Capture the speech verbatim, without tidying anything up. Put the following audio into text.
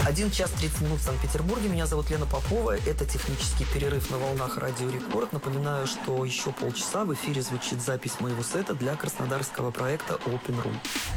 один час тридцать минут в Санкт-Петербурге. Меня зовут Лена Попова. Это технический перерыв на волнах Радио Рекорд. Напоминаю, что еще полчаса в эфире звучит запись моего сета для краснодарского проекта Open Room.